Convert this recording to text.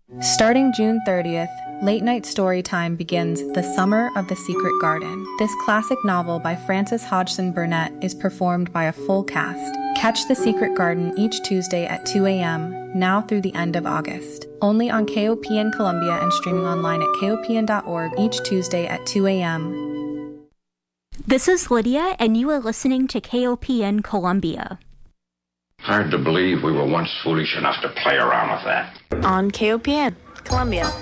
Starting June 30th, Late Night Storytime begins The Summer of the Secret Garden. This classic novel by Frances Hodgson Burnett is performed by a full cast. Catch The Secret Garden each Tuesday at 2 a.m., now through the end of August. Only on KOPN Columbia and streaming online at kopn.org each Tuesday at 2 a.m. This is Lydia, and you are listening to KOPN Columbia. Hard to believe we were once foolish enough to play around with that. On KOPN Columbia.